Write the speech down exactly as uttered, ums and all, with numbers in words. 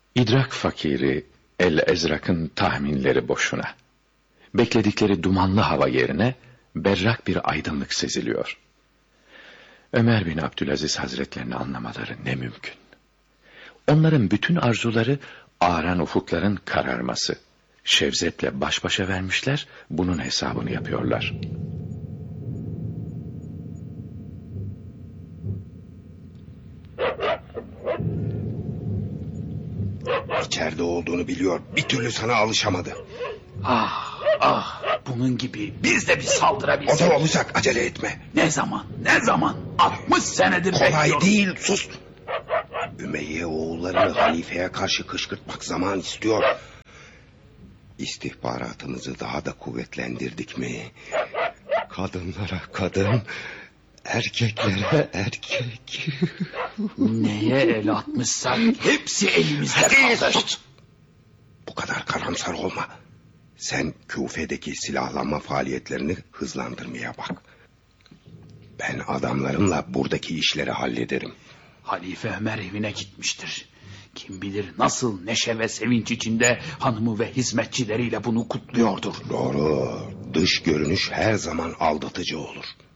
İdrak fakiri El-Ezrak'ın tahminleri boşuna. Bekledikleri dumanlı hava yerine berrak bir aydınlık seziliyor. Ömer bin Abdülaziz Hazretlerini anlamaları ne mümkün. Onların bütün arzuları ağaran ufukların kararması. Şevzet'le baş başa vermişler, bunun hesabını yapıyorlar. İçeride olduğunu biliyor, bir türlü sana alışamadı. Ah ah, bunun gibi biz de bir saldırabilsek. O da olacak, acele etme. Ne zaman ne zaman, altmış senedir Kolay bekliyoruz. değil, sus. Ümeyye oğullarını halifeye karşı kışkırtmak zaman istiyor. İstihbaratımızı daha da kuvvetlendirdik mi? Kadınlara kadın, erkeklere erkek. Neye el atmışsak hepsi elimizde Hadi kalır. sus. Bu kadar karamsar olma. Sen Küfe'deki silahlanma faaliyetlerini hızlandırmaya bak. Ben adamlarımla buradaki işleri hallederim. Halife Ömer evine gitmiştir. Kim bilir nasıl neşe ve sevinç içinde hanımı ve hizmetçileriyle bunu kutluyordur. Doğru. Dış görünüş her zaman aldatıcı olur.